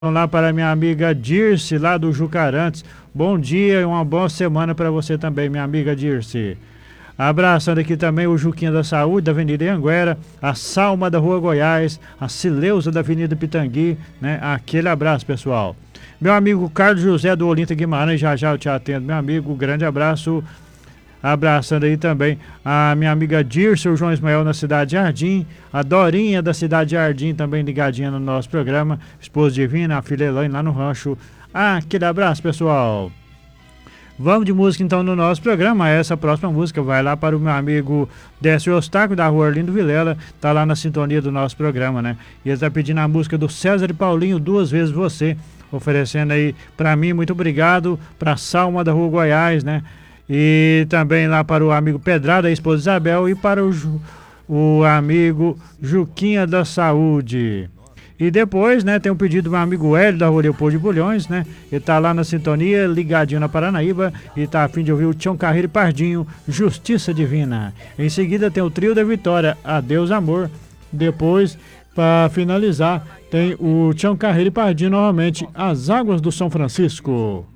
Vamos lá para minha amiga Dirce, lá do Jucarantes. Bom dia e uma boa semana para você também, minha amiga Dirce. Abraçando aqui também o Juquinha da Saúde, da Avenida Anguera, a Salma da Rua Goiás, a Cileuza da Avenida Pitangui, né? Aquele abraço, pessoal. Meu amigo Carlos José do Olinto Guimarães, já eu te atendo, meu amigo, grande abraço. Abraçando aí também a minha amiga Dirce, o João Ismael na Cidade Jardim, a Dorinha da Cidade Jardim também ligadinha no nosso programa, esposa Divina, a filha Elaine lá no rancho. Aquele abraço, pessoal. Vamos de música então no nosso programa. Essa próxima música vai lá para o meu amigo Décio Eustáquio da Rua Arlindo Vilela, tá lá na sintonia do nosso programa, né? E ele tá pedindo a música do César e Paulinho, Duas Vezes Você, oferecendo aí para mim, muito obrigado, para Salma da Rua Goiás, né? E também lá para o amigo Pedrada, a esposa Isabel, e para o amigo Juquinha da Saúde. E depois, né, tem um pedido do meu amigo Hélio da Rua Leopoldo de Bulhões, né? Ele tá lá na sintonia, ligadinho na Paranaíba, e tá a fim de ouvir o Tião Carreiro e Pardinho, Justiça Divina. Em seguida tem o Trio da Vitória, Adeus Amor. Depois, para finalizar, tem o Tião Carreiro e Pardinho novamente, As Águas do São Francisco.